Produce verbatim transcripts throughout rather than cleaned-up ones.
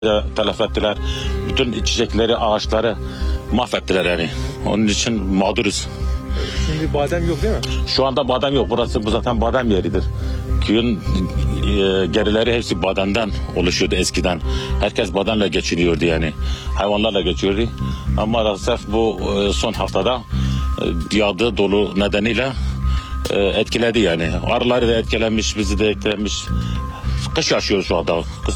telef ettiler. Bütün çiçekleri, ağaçları mahvettiler yani. Onun için mağduruz. Şimdi badem yok değil mi? Şu anda badem yok. Burası bu zaten badem yeridir. Köyün e, gerileri hepsi bademden oluşuyordu eskiden. Herkes bademle geçiniyordu yani. Hayvanlarla geçiyordu. Ama maalesef bu e, son haftada e, yağdığı dolu nedeniyle e, etkiledi yani. Arıları da etkilenmiş, bizi de etkilenmiş. Kış yaşıyoruz şu anda. Kış.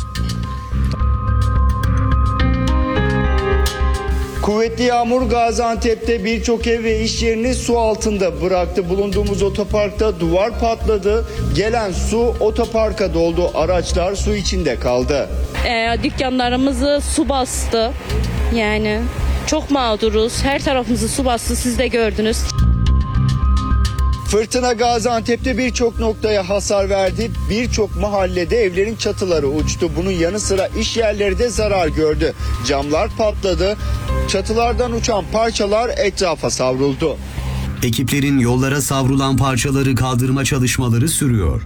Kuvvetli yağmur Gaziantep'te birçok ev ve iş yerini su altında bıraktı. Bulunduğumuz otoparkta duvar patladı. Gelen su otoparka doldu. Araçlar su içinde kaldı. E, dükkanlarımızı su bastı. Yani çok mağduruz. Her tarafımızı su bastı. Siz de gördünüz. Fırtına Gaziantep'te birçok noktaya hasar verdi. Birçok mahallede evlerin çatıları uçtu. Bunun yanı sıra iş yerleri de zarar gördü. Camlar patladı. Çatılardan uçan parçalar etrafa savruldu. Ekiplerin yollara savrulan parçaları kaldırma çalışmaları sürüyor.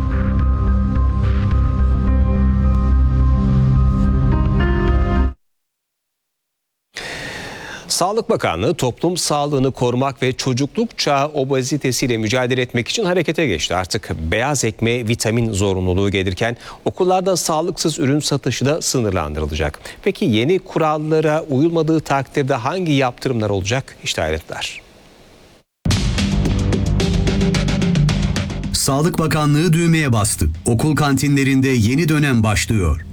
Sağlık Bakanlığı toplum sağlığını korumak ve çocukluk çağı obezitesiyle mücadele etmek için harekete geçti. Artık beyaz ekmeğe vitamin zorunluluğu gelirken okullarda sağlıksız ürün satışı da sınırlandırılacak. Peki yeni kurallara uyulmadığı takdirde hangi yaptırımlar olacak? İşte ayrıntılar. Sağlık Bakanlığı düğmeye bastı. Okul kantinlerinde yeni dönem başlıyor.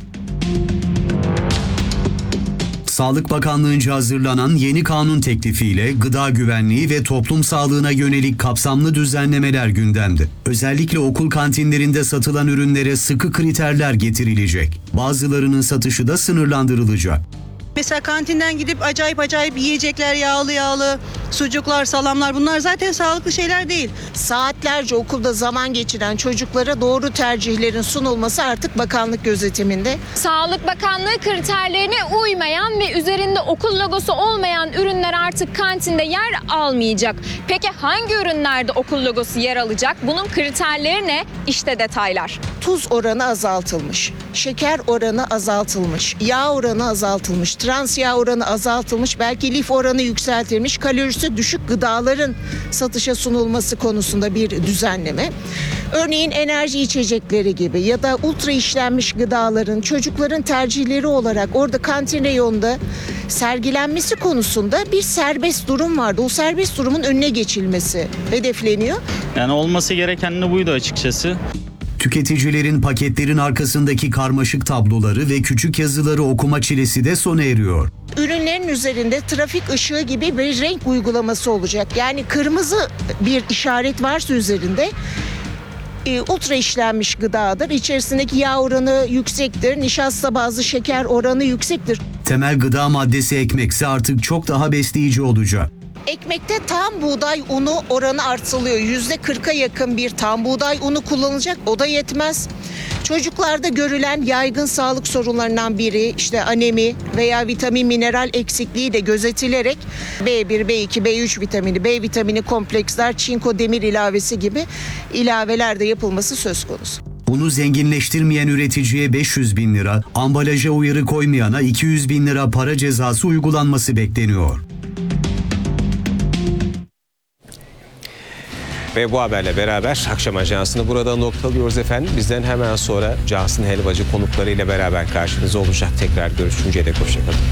Sağlık Bakanlığı'nca hazırlanan yeni kanun teklifiyle gıda güvenliği ve toplum sağlığına yönelik kapsamlı düzenlemeler gündemde. Özellikle okul kantinlerinde satılan ürünlere sıkı kriterler getirilecek. Bazılarının satışı da sınırlandırılacak. Mesela kantinden gidip acayip acayip yiyecekler, yağlı yağlı, sucuklar, salamlar, bunlar zaten sağlıklı şeyler değil. Saatlerce okulda zaman geçiren çocuklara doğru tercihlerin sunulması artık bakanlık gözetiminde. Sağlık Bakanlığı kriterlerine uymayan ve üzerinde okul logosu olmayan ürünler artık kantinde yer almayacak. Peki hangi ürünlerde okul logosu yer alacak? Bunun kriterleri ne? İşte detaylar. Tuz oranı azaltılmış, şeker oranı azaltılmış, yağ oranı azaltılmış, trans yağ oranı azaltılmış, belki lif oranı yükseltilmiş, kalorisi düşük gıdaların satışa sunulması konusunda bir düzenleme. Örneğin enerji içecekleri gibi ya da ultra işlenmiş gıdaların çocukların tercihleri olarak orada kantin reyonunda sergilenmesi konusunda bir serbest durum vardı. O serbest durumun önüne geçilmesi hedefleniyor. Yani olması gereken de buydu açıkçası. Tüketicilerin paketlerin arkasındaki karmaşık tabloları ve küçük yazıları okuma çilesi de sona eriyor. Ürünlerin üzerinde trafik ışığı gibi bir renk uygulaması olacak. Yani kırmızı bir işaret varsa üzerinde e, ultra işlenmiş gıdadır. İçerisindeki yağ oranı yüksektir. Nişasta bazlı şeker oranı yüksektir. Temel gıda maddesi ekmekse artık çok daha besleyici olacak. Ekmekte tam buğday unu oranı artılıyor. yüzde kırka yakın bir tam buğday unu kullanılacak. O da yetmez. Çocuklarda görülen yaygın sağlık sorunlarından biri işte anemi veya vitamin mineral eksikliği de gözetilerek B bir, B iki, B üç vitamini, B vitamini kompleksler, çinko demir ilavesi gibi ilaveler de yapılması söz konusu. Bunu zenginleştirmeyen üreticiye beş yüz bin lira, ambalaja uyarı koymayana iki yüz bin lira para cezası uygulanması bekleniyor. Ve bu haberle beraber akşam ajansını burada noktalıyoruz efendim. Bizden hemen sonra Cansın Helvacı konuklarıyla beraber karşınızda olacak. Tekrar görüşünceye dek hoşçakalın.